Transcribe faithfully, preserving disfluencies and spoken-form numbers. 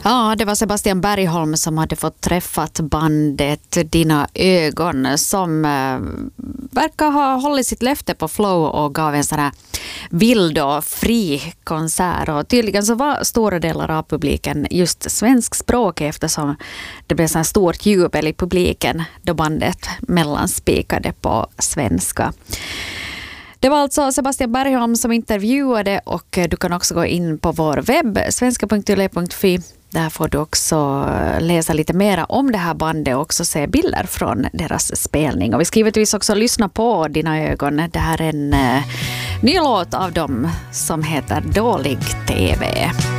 Ja, det var Sebastian Bergholm som hade fått träffat bandet Dina ögon som eh, verkar ha hållit sitt löfte på Flow och gav en sån här vild och fri konsert. Och tydligen så var stora delar av publiken just svenskspråk eftersom det blev så stort jubel i publiken då bandet mellanspikade på svenska. Det var alltså Sebastian Bergholm som intervjuade och du kan också gå in på vår webb svenska punkt yle punkt fi. Där får du också läsa lite mer om det här bandet och också se bilder från deras spelning. Och vi ska givetvis också lyssna på Dina ögon. Det här är en eh, ny låt av dem som heter Dålig T V.